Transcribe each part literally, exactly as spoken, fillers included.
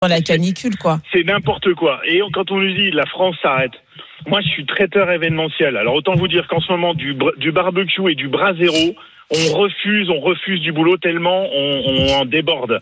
Dans la canicule, quoi. C'est n'importe quoi. Et quand on nous dit la France s'arrête, moi je suis traiteur événementiel. Alors autant vous dire qu'en ce moment du, du barbecue et du brasero, on refuse, on refuse du boulot tellement on, on en déborde.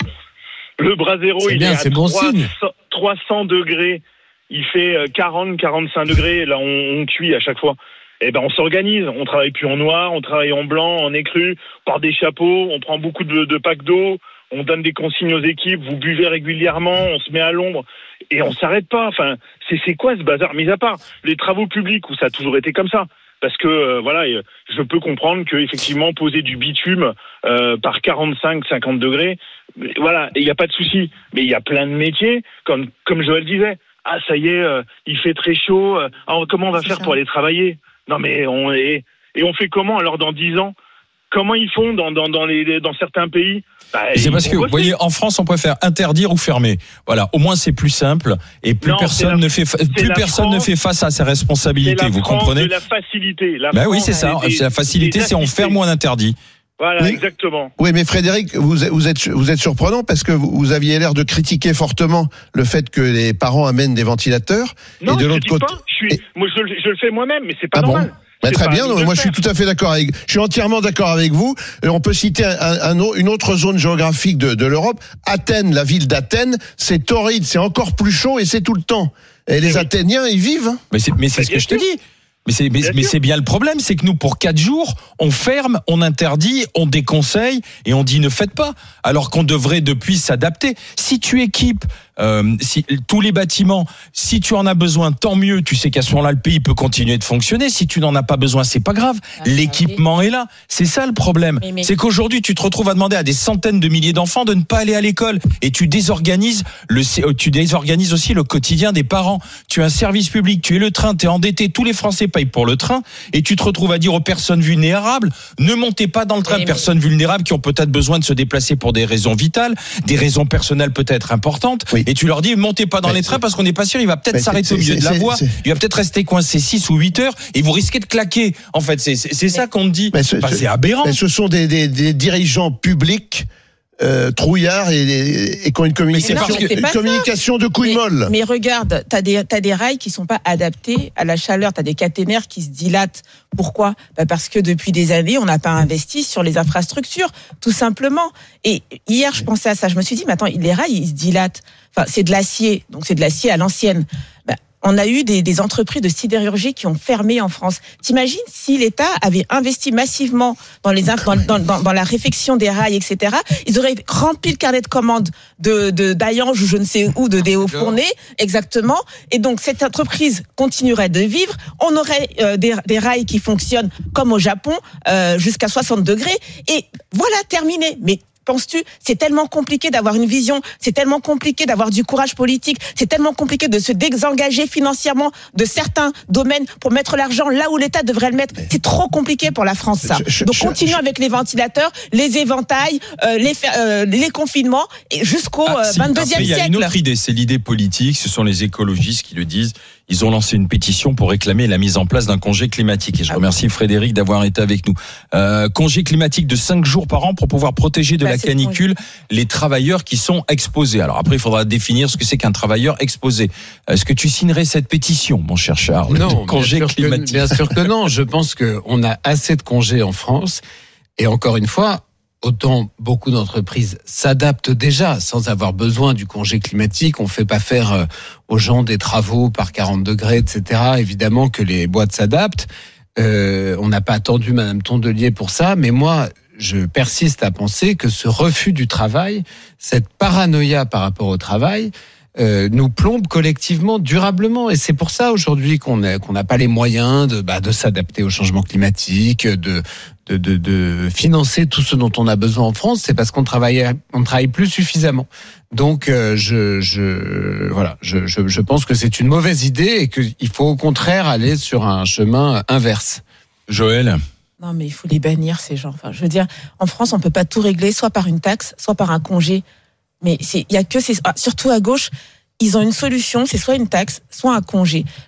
Le brasero, c'est il bien, est à bon trois cents degrés. Il fait quarante, quarante-cinq degrés. Là, on, on cuit à chaque fois. Eh ben, on s'organise. On travaille plus en noir, on travaille en blanc, en écru, on porte des chapeaux, on prend beaucoup de, de packs d'eau, on donne des consignes aux équipes, vous buvez régulièrement, on se met à l'ombre et on s'arrête pas. Enfin, c'est, c'est quoi ce bazar? Mis à part les travaux publics où ça a toujours été comme ça. Parce que euh, voilà, je peux comprendre que effectivement poser du bitume euh, par quarante-cinq, cinquante degrés, voilà, il n'y a pas de souci. Mais il y a plein de métiers, comme comme Joël disait. Ah, ça y est, euh, il fait très chaud. Euh, alors comment on va c'est faire ça. Pour aller travailler? Non mais on est et on fait comment alors dans dix ans? Comment ils font dans dans dans les dans certains pays? Bah, c'est parce que vous voyez, en France, on préfère interdire ou fermer. Voilà, au moins c'est plus simple et plus non, personne la, ne fait plus personne France, ne fait face à ses responsabilités. C'est la vous France comprenez? De la facilité. La bah oui, c'est ça. Des, c'est la facilité, c'est on ferme ou on interdit. Voilà, oui. exactement. Oui, mais Frédéric, vous, vous êtes, vous êtes surprenant parce que vous, vous aviez l'air de critiquer fortement le fait que les parents amènent des ventilateurs. Non, et de je l'autre côté, pas. Je suis, et... moi, je, je le fais moi-même, mais c'est pas ah normal. Bon bah, très bien, donc, moi je suis tout à fait d'accord avec, je suis entièrement d'accord avec vous. Et on peut citer un, un, une autre zone géographique de, de l'Europe, Athènes, la ville d'Athènes, c'est torride, c'est encore plus chaud et c'est tout le temps. Et les oui. Athéniens, ils vivent. Mais c'est, mais c'est ce que je te dis. Mais c'est, mais, mais c'est bien le problème, c'est que nous, pour quatre jours, on ferme, on interdit, on déconseille et on dit ne faites pas. Alors qu'on devrait depuis s'adapter. Si tu équipes euh, si, tous les bâtiments, si tu en as besoin, tant mieux. Tu sais qu'à ce moment-là, le pays peut continuer de fonctionner. Si tu n'en as pas besoin, c'est pas grave. Ah, l'équipement est là. C'est ça le problème. Mais, mais... C'est qu'aujourd'hui, tu te retrouves à demander à des centaines de milliers d'enfants de ne pas aller à l'école et tu désorganises le, tu désorganises aussi le quotidien des parents. Tu as un service public, tu es le train, tu es endetté, tous les Français payent pour le train et tu te retrouves à dire aux personnes vulnérables ne montez pas dans le train. Oui, personnes mais... vulnérables qui ont peut-être besoin de se déplacer pour des raisons vitales, des raisons personnelles peut-être importantes. Oui. Et tu leur dis montez pas dans mais les trains parce qu'on n'est pas sûr, il va peut-être s'arrêter au milieu de la voie, il va peut-être rester coincé six ou huit heures et vous risquez de claquer. En fait, c'est, c'est, c'est ça qu'on te dit. Ce, bah, c'est aberrant. Mais ce sont des, des, des dirigeants publics Euh, trouillards et, et, et qui ont une communication, non, une communication de couilles molles. Mais regarde, t'as des, t'as des rails qui sont pas adaptés à la chaleur, t'as des caténaires qui se dilatent. Pourquoi? Bah parce que depuis des années, on n'a pas investi sur les infrastructures, tout simplement. Et hier, je pensais à ça, je me suis dit, mais attends, les rails, ils se dilatent. Enfin, c'est de l'acier, donc c'est de l'acier à l'ancienne. Bah, on a eu des, des entreprises de sidérurgie qui ont fermé en France. T'imagines si l'État avait investi massivement dans, les, dans, dans, dans, dans la réfection des rails, et cetera. Ils auraient rempli le carnet de commandes de, de d'Ayange ou je ne sais où, de Déo-Fournet, exactement. Et donc cette entreprise continuerait de vivre. On aurait euh, des, des rails qui fonctionnent comme au Japon euh, jusqu'à soixante degrés. Et voilà, terminé. Mais penses-tu, c'est tellement compliqué d'avoir une vision, c'est tellement compliqué d'avoir du courage politique, c'est tellement compliqué de se désengager financièrement de certains domaines pour mettre l'argent là où l'État devrait le mettre. C'est trop compliqué pour la France, ça. Je, je, Donc continuons je, avec les ventilateurs, les éventails, euh, les, euh, les confinements, et jusqu'au ah, si, vingt-deuxième siècle. Il y a une autre idée, c'est l'idée politique, ce sont les écologistes qui le disent. Ils ont lancé une pétition pour réclamer la mise en place d'un congé climatique. Et je ah remercie oui. Frédéric d'avoir été avec nous. Euh, congé climatique de cinq jours par an pour pouvoir protéger de bah, la canicule les travailleurs qui sont exposés. Alors après, il faudra définir ce que c'est qu'un travailleur exposé. Est-ce que tu signerais cette pétition, mon cher Charles? Non, congé bien climatique. Que, bien sûr que non. Je pense qu'on a assez de congés en France. Et encore une fois, autant beaucoup d'entreprises s'adaptent déjà sans avoir besoin du congé climatique. On ne fait pas faire aux gens des travaux par quarante degrés, et cetera. Évidemment que les boîtes s'adaptent. Euh, on n'a pas attendu Madame Tondelier pour ça. Mais moi, je persiste à penser que ce refus du travail, cette paranoïa par rapport au travail, Euh, nous plombe collectivement, durablement, et c'est pour ça aujourd'hui qu'on n'a qu'on n'a pas les moyens de, bah, de s'adapter au changement climatique, de, de, de, de financer tout ce dont on a besoin en France. C'est parce qu'on travaille, on travaille plus suffisamment. Donc, euh, je, je, voilà, je, je, je pense que c'est une mauvaise idée et qu'il faut au contraire aller sur un chemin inverse. Joël. Non, mais il faut les bannir ces gens. Enfin, je veux dire, en France, on peut pas tout régler, soit par une taxe, soit par un congé. Mais il y a que ces, surtout à gauche, ils ont une solution, c'est soit une taxe, soit un congé. Enfin,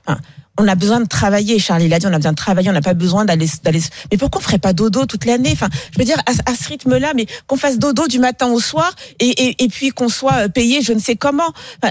on a besoin de travailler. Charlie l'a dit, on a besoin de travailler, on n'a pas besoin d'aller, d'aller. Mais pourquoi on ferait pas dodo toute l'année? Enfin, je veux dire, à, à ce rythme-là, mais qu'on fasse dodo du matin au soir et, et, et puis qu'on soit payé, je ne sais comment. Enfin,